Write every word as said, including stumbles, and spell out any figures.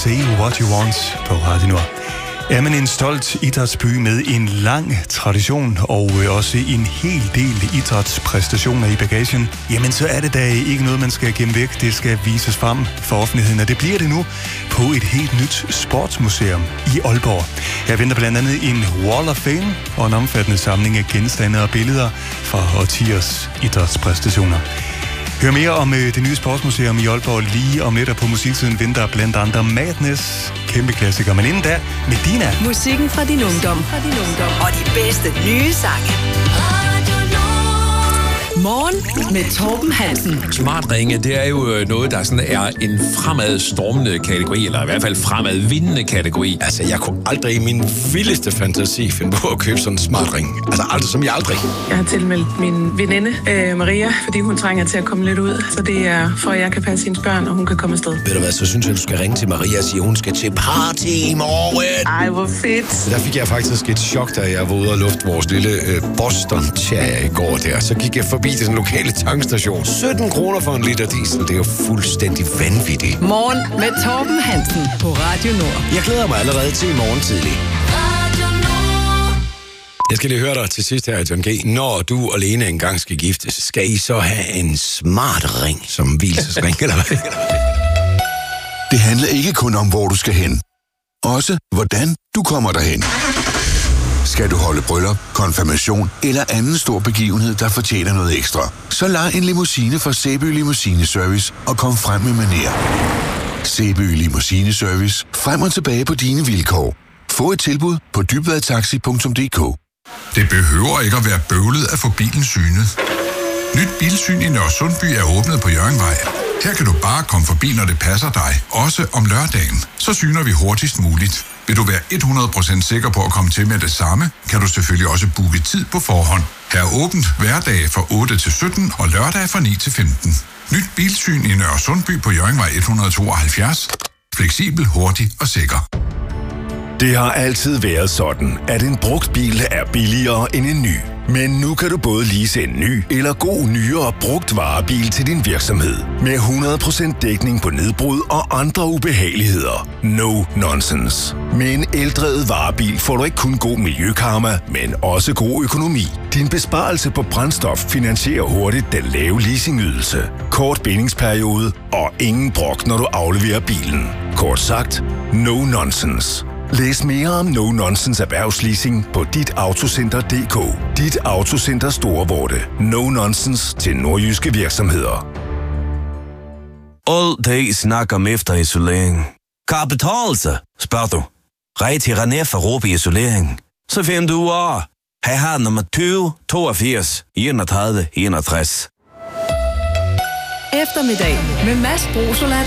Say What You Want på Radio Nord. Er man en stolt idrætsby med en lang tradition og også en hel del idrætspræstationer i bagagen, jamen så er det da ikke noget, man skal gemme væk. Det skal vises frem for offentligheden, og det bliver det nu på et helt nyt sportsmuseum i Aalborg. Her venter blandt andet en Wall of Fame og en omfattende samling af genstande og billeder fra årtiers idrætspræstationer. Hør mere om øh, det nye sportsmuseum i Aalborg lige om lidt, og på musiksiden venter blandt andre Madness, kæmpe klassiker. Men inden da, Medina. Musikken fra din ungdom. Fra din ungdom. Og de bedste nye sange. Morgen med Torben Hansen. Smart ringe, det er jo noget, der sådan er en fremadstormende kategori, eller i hvert fald fremadvindende kategori. Altså, jeg kunne aldrig i min vildeste fantasi finde på at købe sådan en smart ring. Altså, aldrig som jeg aldrig. Jeg har tilmeldt min veninde, øh, Maria, fordi hun trænger til at komme lidt ud. Så det er for, at jeg kan passe hendes børn, og hun kan komme afsted. Ved du hvad, så synes jeg, du skal ringe til Maria og sige, at hun skal til party i morgen. Ej, hvor fedt. Der fik jeg faktisk et chok, da jeg var ude og lufte vores lille øh, Boston-tjære i går der. Så gik jeg forbi den lokale tankstation. sytten kroner for en liter diesel. Det er jo fuldstændig vanvittigt. Morgen med Torben Hansen på Radio Nord. Jeg glæder mig allerede til i morgen tidlig. Jeg skal lige høre dig til sidst her, John G. Når du og Lene engang skal giftes, skal I så have en smart ring som hvilesesring, eller hvad? Det handler ikke kun om, hvor du skal hen. Også, hvordan du kommer derhen. Skal du holde bryllup, konfirmation eller anden stor begivenhed, der fortjener noget ekstra, så lej en limousine fra Sæby Limousine Service og kom frem med manér. Sæby Limousine Service. Frem og tilbage på dine vilkår. Få et tilbud på dybvadtaxi punktum d k. Det behøver ikke at være bøvlet at få bilen synet. Nyt bilsyn i Nørresundby er åbnet på Hjørringvej. Her kan du bare komme forbi, når det passer dig, også om lørdagen. Så syner vi hurtigst muligt. Vil du være hundrede procent sikker på at komme til med det samme, kan du selvfølgelig også booke tid på forhånd. Her er åbent hverdage fra otte til sytten og lørdag fra ni til femten. Nyt bilsyn i Nørresundby på Hjørringvej et hundrede tooghalvfjerds. Fleksibel, hurtig og sikker. Det har altid været sådan, at en brugt bil er billigere end en ny. Men nu kan du både lease en ny eller god nyere brugt varebil til din virksomhed. Med hundrede procent dækning på nedbrud og andre ubehageligheder. No nonsense. Med en eldrevet varebil får du ikke kun god miljøkarma, men også god økonomi. Din besparelse på brændstof finansierer hurtigt den lave leasingydelse. Kort bindingsperiode og ingen brok, når du afleverer bilen. Kort sagt, no nonsense. Læs mere om No Nonsense erhvervsleasing på dit autocenter punktum d k. Dit Autocenter Storvorte. No Nonsense til nordjyske virksomheder. All day snakker om efterisolering. Kan det betale sig, spørger du? Rej til René for Råbe Isolering. Så finder du ud af, her har nummer tyve toogfirs enogtredive enogtres. Eftermiddag med Mads Brosola